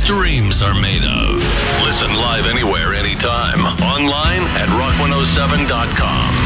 dreams are made of. Listen live anywhere, anytime. Online at rock107.com.